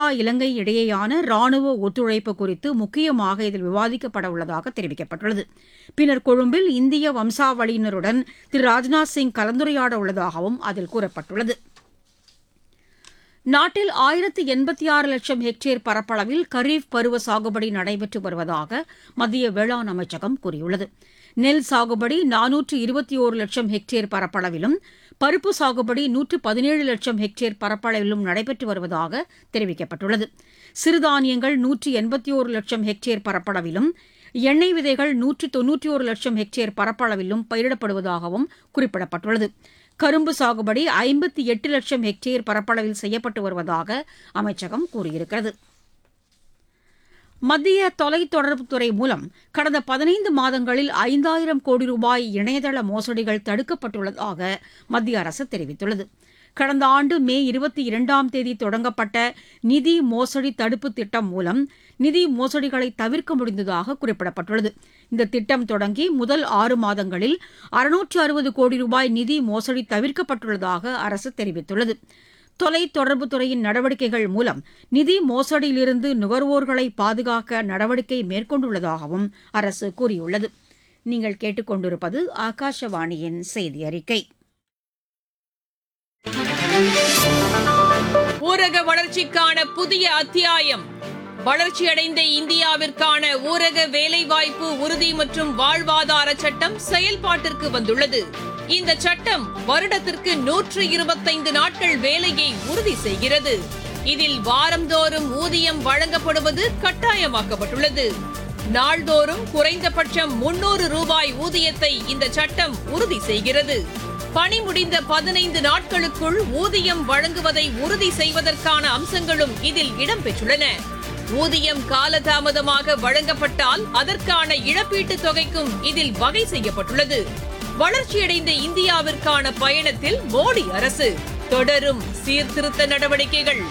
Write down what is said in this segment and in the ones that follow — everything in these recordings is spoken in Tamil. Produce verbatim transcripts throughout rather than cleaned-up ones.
இலங்கை இடையேயான ராணுவ ஒத்துழைப்பு குறித்து முக்கியமாக இதில் விவாதிக்கப்பட உள்ளதாக தெரிவிக்கப்பட்டுள்ளது. பின்னர் கொழும்பில் இந்திய வம்சாவளியினருடன் திரு ராஜ்நாத் சிங் கலந்துரையாட உள்ளதாகவும் அதில் கூறப்பட்டுள்ளது. நாட்டில் ஆயிரத்து எண்பத்தி ஆறு லட்சம் ஹெக்டேர் பரப்பளவில் கரீப் பருவ சாகுபடி நடைபெற்று வருவதாக மத்திய வேளாண் அமைச்சகம் கூறியுள்ளது. நெல் சாகுபடி நானூற்று இருபத்தி ஒரு லட்சம் ஹெக்டேர் பரப்பளவிலும் பருப்பு சாகுபடி நூற்று பதினேழு லட்சம் ஹெக்டேர் பரப்பளவிலும் நடைபெற்று வருவதாக தெரிவிக்கப்பட்டுள்ளது. சிறுதானியங்கள் நூற்று எண்பத்தி ஒரு லட்சம் ஹெக்டேர் பரப்பளவிலும் எண்ணெய் விதைகள் நூற்று தொன்னூற்றி ஒரு லட்சம் ஹெக்டேர் பரப்பளவிலும் பயிரிடப்படுவதாகவும் குறிப்பிடப்பட்டுள்ளது. கரும்பு சாகுபடி ஐம்பத்தி எட்டு லட்சம் ஹெக்டேர் பரப்பளவில் செய்யப்பட்டு வருவதாக அமைச்சகம் கூறியிருக்கிறது. மத்திய தொலைத்தொடர்புத்துறை மூலம் கடந்த பதினைந்து மாதங்களில் ஐந்தாயிரம் கோடி ரூபாய் இணையதள மோசடிகள் தடுக்கப்பட்டுள்ளதாக மத்திய அரசு தெரிவித்துள்ளது. கடந்த ஆண்டு மே இருபத்தி இரண்டாம் தேதி தொடங்கப்பட்ட நிதி மோசடி தடுப்பு திட்டம் மூலம் நிதி மோசடிகளை தவிர்க்க முடிந்ததாக குறிப்பிடப்பட்டுள்ளது. இந்த திட்டம் தொடங்கி முதல் ஆறு மாதங்களில் அறுநூற்று அறுபது கோடி ரூபாய் நிதி மோசடி தவிர்க்கப்பட்டுள்ளதாக அரசு தெரிவித்துள்ளது. தொலைத்தொடர்புத்துறையின் நடவடிக்கைகள் மூலம் நிதி மோசடியிலிருந்து நுகர்வோர்களை பாதுகாக்க நடவடிக்கை மேற்கொண்டுள்ளதாகவும் அரசு கூறியுள்ளது. நீங்கள் கேட்டுக்கொண்டிருப்பது ஆகாஷவாணியின் செய்தி அறிக்கை. ஊரக வளர்ச்சிக்கான புதிய அத்தியாயம். வளர்ச்சியடைந்த இந்தியாவிற்கான ஊரக வேலைவாய்ப்பு உறுதி மற்றும் வாழ்வாதார சட்டம் செயல்பாட்டிற்கு வந்துள்ளது. இந்த சட்டம் வருடத்திற்கு நூற்று இருபத்தைந்து நாட்கள் வேலையை உறுதி செய்கிறது. இதில் வாரந்தோறும் ஊதியம் வழங்கப்படுவது கட்டாயமாக்கப்பட்டுள்ளது. நாள்தோறும் குறைந்தபட்சம் முன்னூறு ரூபாய் ஊதியத்தை இந்த சட்டம் உறுதி செய்கிறது. பணி முடிந்த பதினைந்து நாட்களுக்குள் ஊதியம் வழங்குவதை உறுதி செய்வதற்கான அம்சங்களும் இதில் இடம்பெற்றுள்ளன. ஊதியம் காலதாமதமாக வழங்கப்பட்டால் அதற்கான இழப்பீட்டுத் தொகைக்கும் இதில் வகை செய்யப்பட்டுள்ளது. வளர்ச்சியடைந்த இந்தியாவிற்கான பயணத்தில் மோடி அரசு தொடரும் சீர்திருத்த நடவடிக்கைகள்.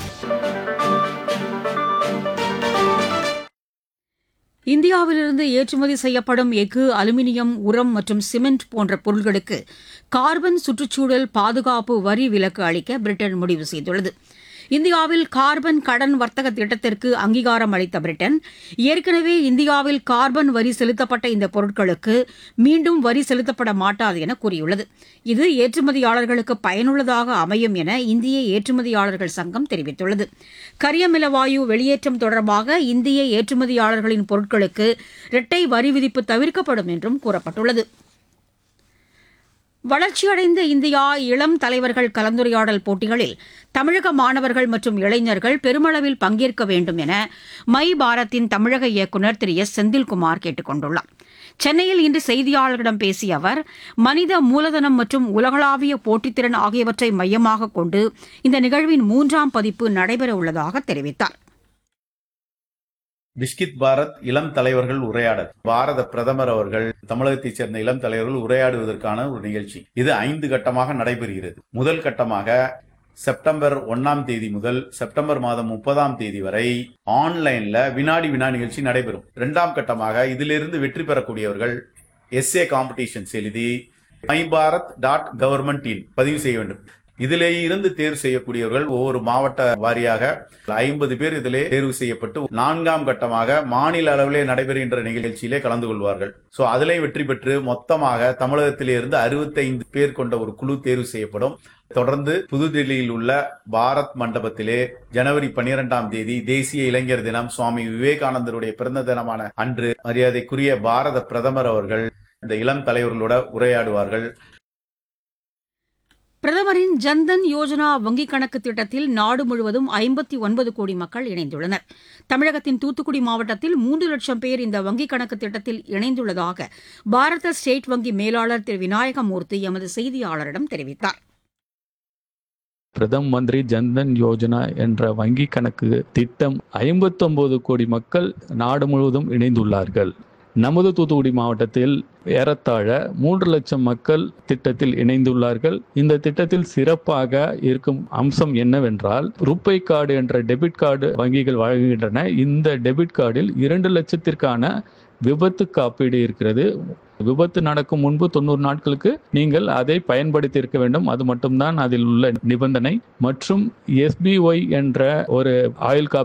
இந்தியாவிலிருந்து ஏற்றுமதி செய்யப்படும் எஃகு, அலுமினியம், உரம் மற்றும் சிமெண்ட் போன்ற பொருட்களுக்கு கார்பன் சுற்றுச்சூழல் பாதுகாப்பு வரி விலக்கு அளிக்க பிரிட்டன் முடிவு செய்துள்ளது. இந்தியாவில் கார்பன் கடன் வர்த்தக திட்டத்திற்கு அங்கீகாரம் அளித்த பிரிட்டன் ஏற்கனவே இந்தியாவில் கார்பன் வரி செலுத்தப்பட்ட இந்த பொருட்களுக்கு மீண்டும் வரி செலுத்தப்பட மாட்டாது என கூறியுள்ளது. இது ஏற்றுமதியாளர்களுக்கு பயனுள்ளதாக அமையும் என இந்திய ஏற்றுமதியாளர்கள் சங்கம் தெரிவித்துள்ளது. கரியமில வாயு வெளியேற்றம் தொடர்பாக இந்திய ஏற்றுமதியாளர்களின் பொருட்களுக்கு இரட்டை வரி விதிப்பு தவிர்க்கப்படும் என்றும் கூறப்பட்டுள்ளது. வளர்ச்சியடைந்த இந்தியா இளம் தலைவர்கள் கலந்துரையாடல் போட்டிகளில் தமிழக மாணவர்கள் மற்றும் இளைஞர்கள் பெருமளவில் பங்கேற்க வேண்டும் என மை பாரத்தின் தமிழக இயக்குநர் திரு எஸ் செந்தில்குமார் கேட்டுக் கொண்டுள்ளார். சென்னையில் இன்று செய்தியாளர்களிடம் பேசிய அவர், மனித மூலதனம் மற்றும் உலகளாவிய போட்டித்திறன் ஆகியவற்றை மையமாக கொண்டு இந்த நிகழ்வின் மூன்றாம் பதிப்பு நடைபெறவுள்ளதாக தெரிவித்தார். விஸ்கித் பாரத் இளம் தலைவர்கள் உரையாடல். பாரத பிரதமர் அவர்கள் தமிழகத்தைச் சேர்ந்த இளம் தலைவர்கள் உரையாடுவதற்கான ஒரு நிகழ்ச்சி. இது ஐந்து கட்டமாக நடைபெறுகிறது. முதல் கட்டமாக செப்டம்பர் ஒன்னாம் தேதி முதல் செப்டம்பர் மாதம் முப்பதாம் தேதி வரை ஆன்லைன்ல வினாடி வினா நிகழ்ச்சி நடைபெறும். இரண்டாம் கட்டமாக இதிலிருந்து வெற்றி பெறக்கூடியவர்கள் எஸ்ஏ காம்படிஷன்ஸ் எழுதி மை பாரத் டாட் கவர்மெண்ட் இன் பதிவு செய்ய வேண்டும். இதிலே இருந்து தேர்வு செய்யக்கூடியவர்கள் ஒவ்வொரு மாவட்ட வாரியாக ஐம்பது பேர் இதிலே தேர்வு செய்யப்பட்டு நான்காம் கட்டமாக மாநில அளவிலே நடைபெறுகின்ற நிகழ்ச்சியிலே கலந்து கொள்வார்கள். சோ அதிலே வெற்றி பெற்று மொத்தமாக தமிழகத்திலே இருந்து அறுபத்தி ஐந்து பேர் கொண்ட ஒரு குழு தேர்வு செய்யப்படும். தொடர்ந்து புதுதில்லியில் உள்ள பாரத் மண்டபத்திலே ஜனவரி பனிரெண்டாம் தேதி தேசிய இளைஞர் தினம், சுவாமி விவேகானந்தருடைய பிறந்த தினமான அன்று மரியாதைக்குரிய பாரத பிரதமர் அவர்கள் இந்த இளம் தலைவர்களோட உரையாடுவார்கள். பிரதமரின் ஜன்தன் யோஜனா வங்கிக் கணக்கு திட்டத்தில் நாடு முழுவதும் ஐம்பத்தி ஒன்பது கோடி மக்கள் இணைந்துள்ளனர். தமிழகத்தின் தூத்துக்குடி மாவட்டத்தில் மூன்று லட்சம் பேர் இந்த வங்கிக் கணக்கு திட்டத்தில் இணைந்துள்ளதாக பாரத ஸ்டேட் வங்கி மேலாளர் திரு விநாயகமூர்த்தி எமது செய்தியாளரிடம் தெரிவித்தார். பிரதம மந்திரி ஜன்தன் யோஜனா என்ற வங்கி கணக்கு திட்டம் ஐம்பத்தி ஒன்பது கோடி மக்கள் நாடு முழுவதும் இணைந்துள்ளார்கள். நமது தூத்துக்குடி மாவட்டத்தில் ஏறத்தாழ மூன்று லட்சம் மக்கள் திட்டத்தில் இணைந்துள்ளார்கள். இந்த திட்டத்தில் சிறப்பாக இருக்கும் அம்சம் என்னவென்றால், ரூபே கார்டு என்ற டெபிட் கார்டு வங்கிகள் வழங்குகின்றன. இந்த டெபிட் கார்டில் இரண்டு லட்சத்திற்கான விபத்து காப்பீடு இருக்கிறது. விபத்து நடக்கும் முன்பு தொண்ணூறு நாட்களுக்கு நீங்கள் அதை பயன்படுத்தி இருக்க வேண்டும். அது மட்டும்தான் அதில் உள்ள நிபந்தனை. மற்றும் எஸ்பிஒய் என்ற ஒரு ஆயுள் காப்பீடு